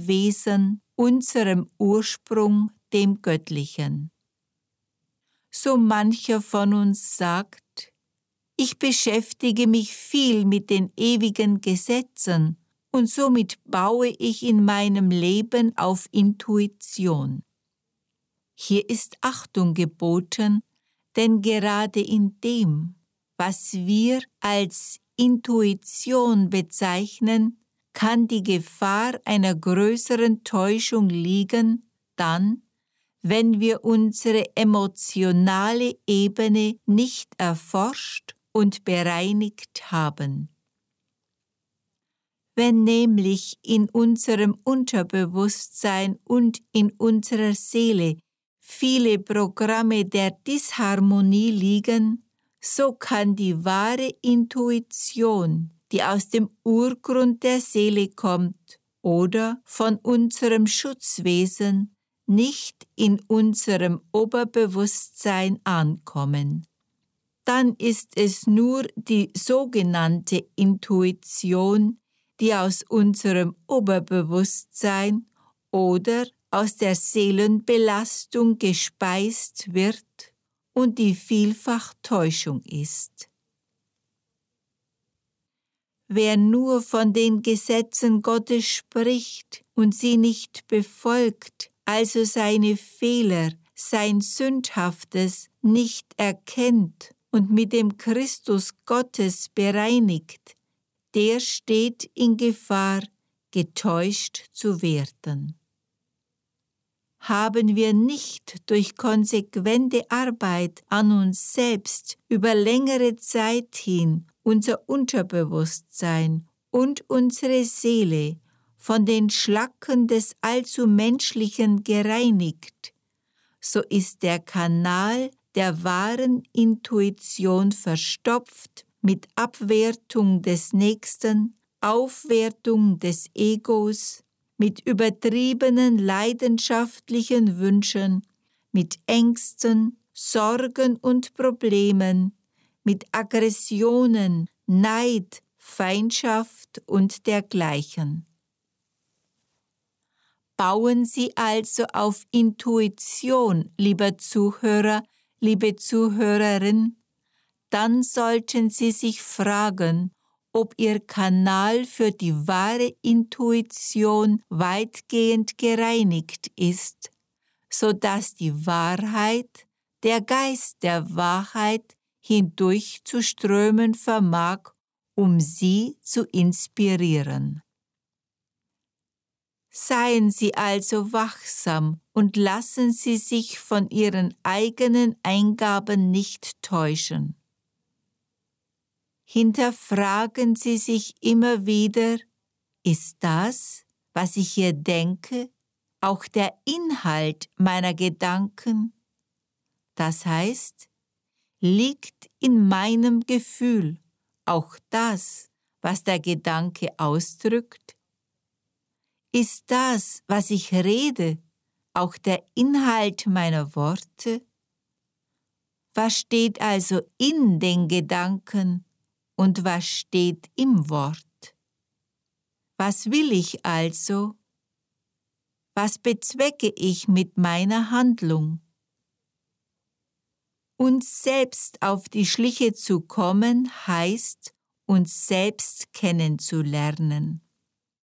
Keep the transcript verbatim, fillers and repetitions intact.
Wesen, unserem Ursprung, dem Göttlichen. So mancher von uns sagt: Ich beschäftige mich viel mit den ewigen Gesetzen und somit baue ich in meinem Leben auf Intuition. Hier ist Achtung geboten, denn gerade in dem, was wir als Intuition bezeichnen, kann die Gefahr einer größeren Täuschung liegen, dann, wenn wir unsere emotionale Ebene nicht erforscht und bereinigt haben. Wenn nämlich in unserem Unterbewusstsein und in unserer Seele viele Programme der Disharmonie liegen, so kann die wahre Intuition, die aus dem Urgrund der Seele kommt oder von unserem Schutzwesen, nicht in unserem Oberbewusstsein ankommen. Dann ist es nur die sogenannte Intuition, die aus unserem Oberbewusstsein oder aus der Seelenbelastung gespeist wird und die vielfach Täuschung ist. Wer nur von den Gesetzen Gottes spricht und sie nicht befolgt, also seine Fehler, sein Sündhaftes nicht erkennt und mit dem Christus Gottes bereinigt, der steht in Gefahr, getäuscht zu werden. Haben wir nicht durch konsequente Arbeit an uns selbst über längere Zeit hin unser Unterbewusstsein und unsere Seele von den Schlacken des allzu Menschlichen gereinigt, so ist der Kanal der wahren Intuition verstopft mit Abwertung des Nächsten, Aufwertung des Egos, mit übertriebenen leidenschaftlichen Wünschen, mit Ängsten, Sorgen und Problemen, mit Aggressionen, Neid, Feindschaft und dergleichen. Bauen Sie also auf Intuition, lieber Zuhörer, liebe Zuhörerin, dann sollten Sie sich fragen, ob Ihr Kanal für die wahre Intuition weitgehend gereinigt ist, sodass die Wahrheit, der Geist der Wahrheit hindurchzuströmen vermag, um Sie zu inspirieren. Seien Sie also wachsam und lassen Sie sich von Ihren eigenen Eingaben nicht täuschen. Hinterfragen Sie sich immer wieder, ist das, was ich hier denke, auch der Inhalt meiner Gedanken? Das heißt, liegt in meinem Gefühl auch das, was der Gedanke ausdrückt? Ist das, was ich rede, auch der Inhalt meiner Worte? Was steht also in den Gedanken und was steht im Wort? Was will ich also? Was bezwecke ich mit meiner Handlung? Uns selbst auf die Schliche zu kommen, heißt, uns selbst kennenzulernen.